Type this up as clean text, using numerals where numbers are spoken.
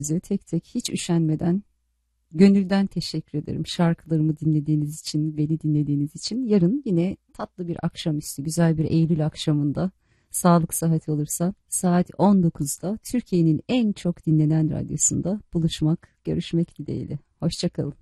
size tek tek hiç üşenmeden gönülden teşekkür ederim. Şarkılarımı dinlediğiniz için, beni dinlediğiniz için. Yarın yine tatlı bir akşamüstü, güzel bir Eylül akşamında, sağlık sıhhat olursa saat 19'da Türkiye'nin en çok dinlenen radyosunda buluşmak, görüşmek dileğiyle. Hoşça kalın.